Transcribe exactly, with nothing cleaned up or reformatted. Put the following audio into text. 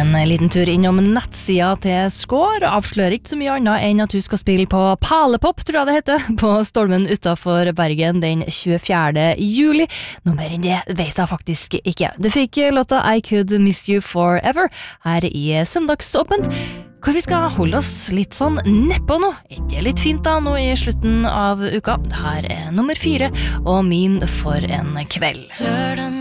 En liten tur innom nettsida til Skår avslører ikke så mye annet enn at du skal spille på Palepop, tror jeg det heter, på Stolmen utenfor Bergen den tjuefjerde juli. Noe mer enn det vet jeg faktisk ikke. Du fikk låta I Could Miss You Forever her i Søndagsåpent, hvor vi skal holde oss litt sånn nedpå nå. Er det litt fint da, nå i slutten av uka? Det her er nummer fire, og min for en kveld.